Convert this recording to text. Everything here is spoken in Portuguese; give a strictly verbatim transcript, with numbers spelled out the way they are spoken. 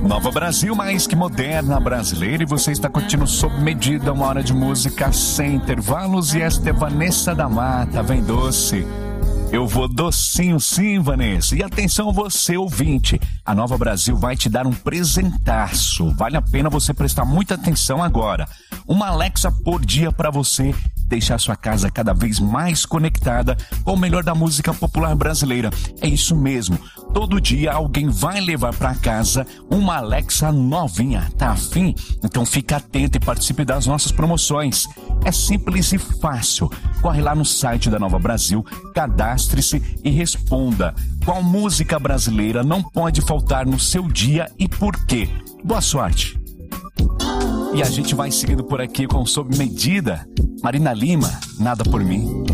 Nova Brasil, mais que moderna brasileira, e você está curtindo Sob Medida, uma hora de música sem intervalos. E esta é Vanessa da Mata, vem doce. Eu vou docinho sim, Vanessa. E atenção você, ouvinte, a Nova Brasil vai te dar um presentaço. Vale a pena você prestar muita atenção agora. Uma Alexa por dia para você deixar sua casa cada vez mais conectada com o melhor da música popular brasileira. É isso mesmo. Todo dia alguém vai levar para casa uma Alexa novinha. Tá afim? Então fica atento e participe das nossas promoções. É simples e fácil. Corre lá no site da Nova Brasil, cadastre-se e responda qual música brasileira não pode faltar no seu dia e por quê. Boa sorte! E a gente vai seguindo por aqui com Sob Medida. Marina Lima, Nada por Mim.